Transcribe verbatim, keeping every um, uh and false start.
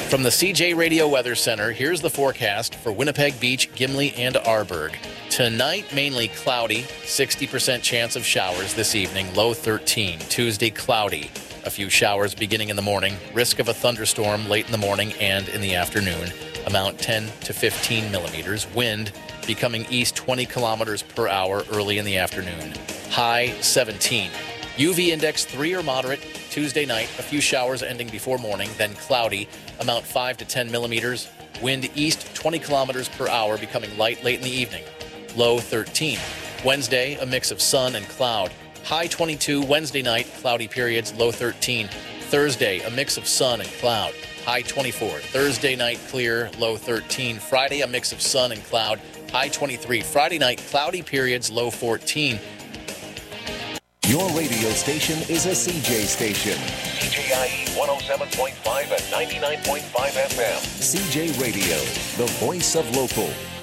From the C J Radio Weather Center, here's the forecast for Winnipeg Beach, Gimli, and Arborg. Tonight, mainly cloudy, sixty percent chance of showers this evening, low thirteen. Tuesday, cloudy. A few showers beginning in the morning, risk of a thunderstorm late in the morning and in the afternoon. Amount ten to fifteen millimeters. Wind becoming east twenty kilometers per hour early in the afternoon. High seventeen. U V index three or moderate. Tuesday night, a few showers ending before morning, then cloudy. Amount five to ten millimeters. Wind east twenty kilometers per hour, becoming light late in the evening. Low thirteen. Wednesday, a mix of sun and cloud. High twenty-two. Wednesday night, cloudy periods, low thirteen. Thursday, a mix of sun and cloud. High twenty-four. Thursday night, clear, low thirteen. Friday, a mix of sun and cloud. High twenty-three. Friday night, cloudy periods, low fourteen. Your radio station is a C J station. C J I E one oh seven point five and ninety-nine point five F M. C J Radio, the voice of local.